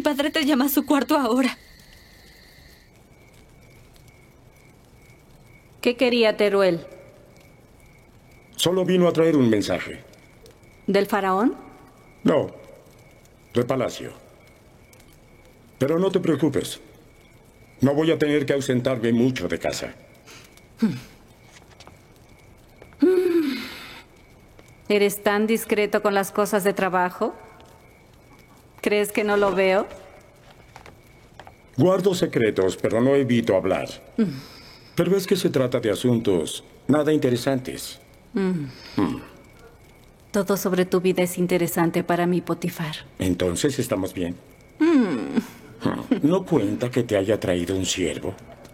padre te llama a su cuarto ahora. ¿Qué quería Teruel? Solo vino a traer un mensaje. ¿Del faraón? No, del palacio. Pero no te preocupes. No voy a tener que ausentarme mucho de casa. ¿Eres tan discreto con las cosas de trabajo? ¿Crees que no lo veo? Guardo secretos, pero no evito hablar. Pero es que se trata de asuntos nada interesantes. Todo sobre tu vida es interesante para mí, Potifar. Entonces estamos bien. ¿No cuenta que te haya traído un siervo?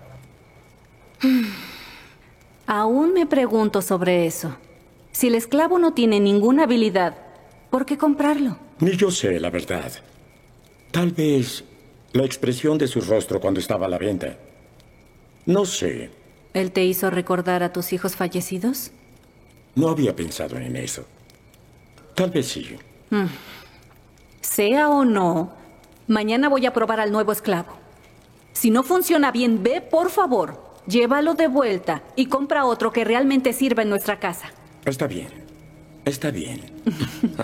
Aún me pregunto sobre eso. Si el esclavo no tiene ninguna habilidad, ¿por qué comprarlo? Ni yo sé, la verdad. Tal vez la expresión de su rostro cuando estaba a la venta. No sé. ¿Él te hizo recordar a tus hijos fallecidos? No había pensado en eso. Tal vez sí. Sea o no, mañana voy a probar al nuevo esclavo. Si no funciona bien, ve, por favor, llévalo de vuelta y compra otro que realmente sirva en nuestra casa. Está bien. Está bien.